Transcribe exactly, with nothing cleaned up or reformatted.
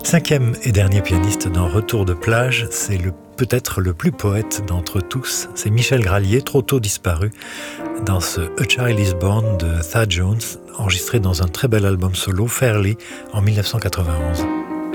Cinquième et dernier pianiste dans Retour de plage, c'est le, peut-être le plus poète d'entre tous, c'est Michel Gralier, trop tôt disparu, dans ce A Child is Born de Thad Jones, enregistré dans un très bel album solo, Fairly, en mille neuf cent quatre-vingt-onze.